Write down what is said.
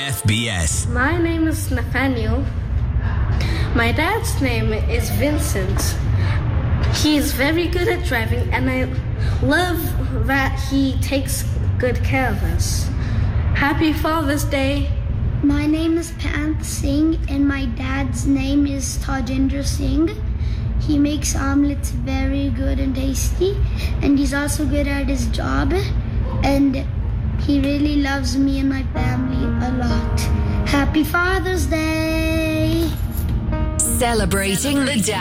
FBS. My name is Nathaniel. My dad's name is Vincent. He's very good at driving, and I love that he takes good care of us. Happy Father's Day. My name is Pant Singh, and my dad's name is Tajinder Singh. He makes omelets very good and tasty, and he's also good at his job, and he really loves me and my family a lot. Happy Father's Day! Celebrating the dad.